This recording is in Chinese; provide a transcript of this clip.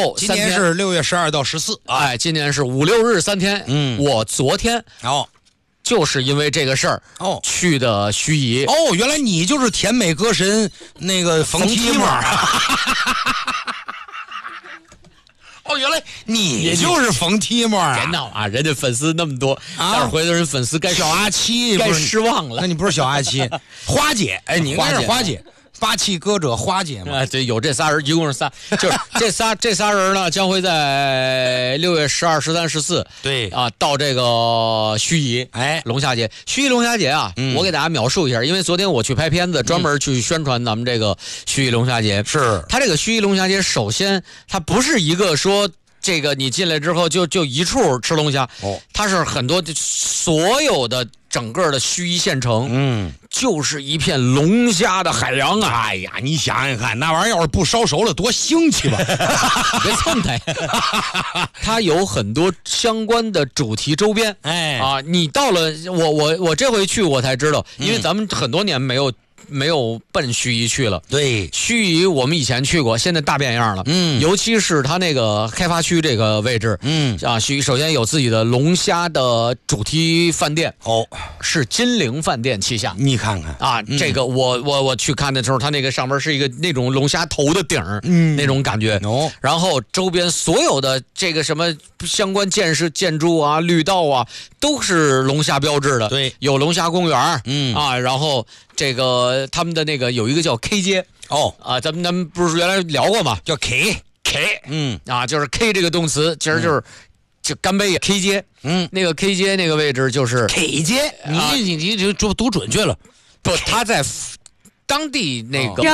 后今年是6月12到14啊， 哎，今年是5、6日3天。我昨天就是因为这个事儿去的盱眙。 原来你就是甜美歌神那个冯提莫。原来你就是冯提莫啊！ 别闹啊，人家粉丝那么多，待会儿回头人粉丝该小阿七该失望了。 那你不是小阿七，花姐，你应该是花姐。八气歌者花姐嘛， 对，有这仨人，一共是仨，就是这仨人呢，将会在6月12、13、14， 对啊，到这个盱眙，龙虾节。盱眙龙虾节啊，我给大家描述一下，因为昨天我去拍片子，专门去宣传咱们这个盱眙龙虾节。 是， 它这个盱眙龙虾节，首先它不是一个说这个你进来之后就一处吃龙虾，它是很多所有的整个的盱眙县城，就是一片龙虾的海洋啊！ 哎呀，你想想看，那玩意儿要是不烧熟了，多腥气吧！ 别蹭它，它有很多相关的主题周边。你到了我这回去我才知道，因为咱们很多年没有奔盱眙去了。 对， 盱眙我们以前去过，现在大变样了。尤其是它那个开发区这个位置，盱眙首先有自己的龙虾的主题饭店，是金陵饭店旗下。 你看看啊，这个我去看的时候，它那个上面是一个那种龙虾头的顶儿，那种感觉。然后周边所有的这个什么相关建筑啊、绿道啊，都是龙虾标志的。 对，有龙虾公园，然后这个他们的那个有一个叫 K 街。咱们不是原来聊过吗？ 叫 K， 就是 K 这个动词，其实就干杯 K 街。那个 K 街那个位置就是 K 街，你就读准确了。 不，他在当地那个。